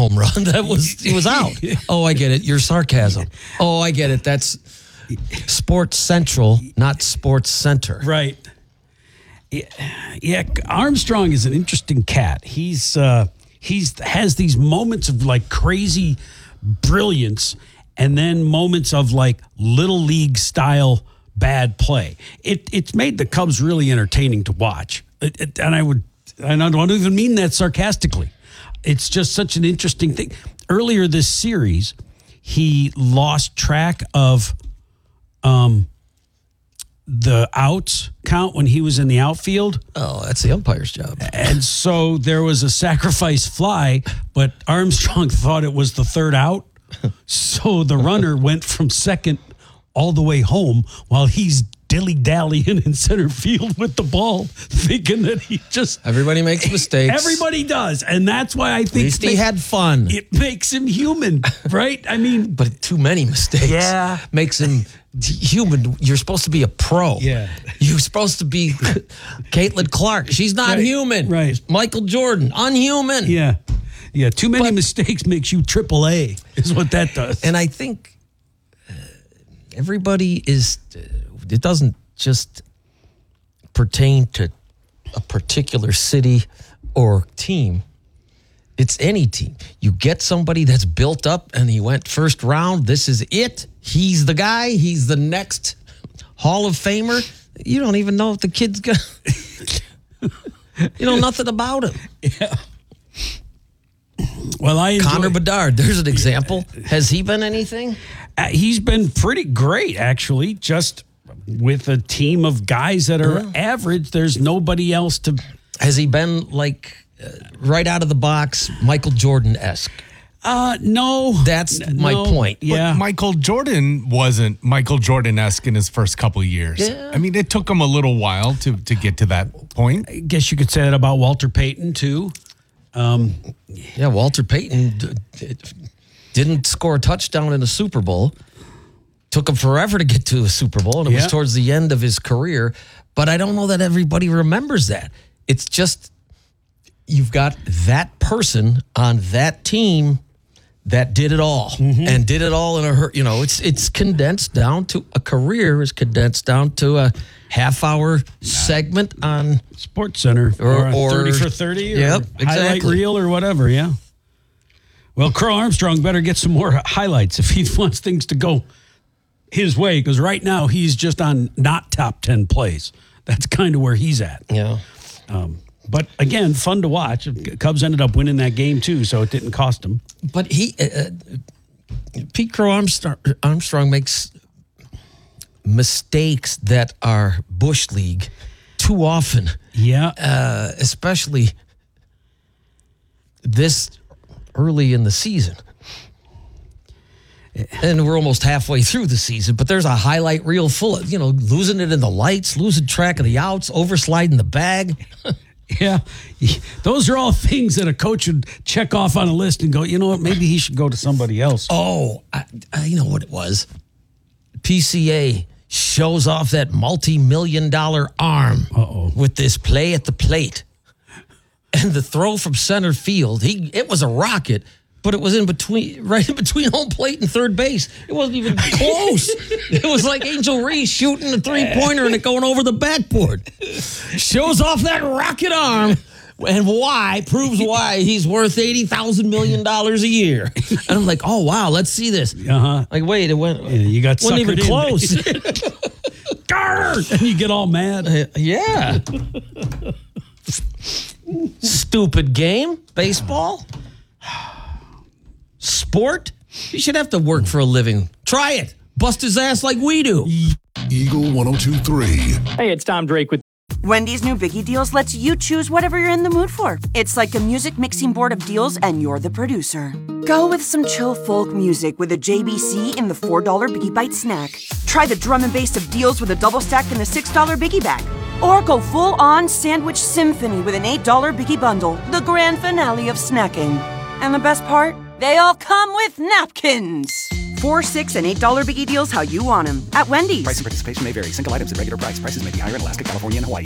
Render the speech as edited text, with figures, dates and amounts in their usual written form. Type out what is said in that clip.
home run. He was out. Oh, I get it. Your sarcasm. Oh, I get it. That's Sports Central, not Sports Center. Right. Yeah, Armstrong is an interesting cat. He's has these moments of like crazy brilliance and then moments of like little league style bad play. It's made the Cubs really entertaining to watch. And I don't even mean that sarcastically. It's just such an interesting thing. Earlier this series, he lost track of the outs count when he was in the outfield. Oh, that's the umpire's job. And so there was a sacrifice fly, but Armstrong thought it was the third out. So the runner went from second all the way home while he's dilly-dallying in center field with the ball, thinking that he just... Everybody makes mistakes. Everybody does. And that's why I think... At least he had fun. It makes him human, right? I mean... But too many mistakes makes him human. You're supposed to be a pro. Yeah. You're supposed to be Caitlin Clark. She's not human. Right. Michael Jordan, unhuman. Yeah. Yeah, too many mistakes makes you AAA is what that does. And I think everybody is... It doesn't just pertain to a particular city or team. It's any team. You get somebody that's built up and he went first round. This is it. He's the guy. He's the next Hall of Famer. You don't even know if the kid's going to... You know nothing about him. Yeah. Well, Connor Bedard, there's an example. Has he been anything? He's been pretty great, actually, just... with a team of guys that are average, there's nobody else to... Has he been like right out of the box, Michael Jordan-esque? No. That's my point. Yeah. But Michael Jordan wasn't Michael Jordan-esque in his first couple of years. Yeah. I mean, it took him a little while to get to that point. I guess you could say that about Walter Payton, too. Yeah, Walter Payton didn't score a touchdown in the Super Bowl. Took him forever to get to a Super Bowl, and it was towards the end of his career. But I don't know that everybody remembers that. It's just you've got that person on that team that did it all and did it all in a hurry. You know, it's condensed down to a career is condensed down to a half-hour segment on Sports Center or 30 for 30 or highlight reel or whatever, yeah. Well, Crow Armstrong better get some more highlights if he wants things to go his way, because right now he's just on not top 10 plays. That's kind of where he's at. Yeah. But again, fun to watch. Cubs ended up winning that game too, so it didn't cost him. But Pete Crow Armstrong makes mistakes that are Bush League too often. Yeah. Especially this early in the season. And we're almost halfway through the season, but there's a highlight reel full of, losing it in the lights, losing track of the outs, oversliding the bag. Yeah. Those are all things that a coach would check off on a list and go, you know what, maybe he should go to somebody else. Oh, I know what it was. PCA shows off that multi-million-dollar arm with this play at the plate. And the throw from center field, it was a rocket. But it was right in between home plate and third base. It wasn't even close. It was like Angel Reese shooting a three-pointer and it going over the backboard. Shows off that rocket arm. And proves why he's worth $80,000 million a year. And I'm like, oh, wow, let's see this. Like, wait, it went. Yeah, you got wasn't even close. And you get all mad. Yeah. Stupid game. Baseball. Sport? You should have to work for a living. Try it. Bust his ass like we do. Eagle 102.3. Hey, it's Tom Drake with Wendy's new Biggie Deals lets you choose whatever you're in the mood for. It's like a music mixing board of deals, and you're the producer. Go with some chill folk music with a JBC in the $4 Biggie Bite snack. Try the drum and bass of deals with a double stack in the $6 Biggie Bag. Or go full-on sandwich symphony with an $8 Biggie Bundle, the grand finale of snacking. And the best part? They all come with napkins. $4, $6, and $8 Biggie Deals how you want them. At Wendy's. Price and participation may vary. Single items at regular price. Prices may be higher in Alaska, California, and Hawaii.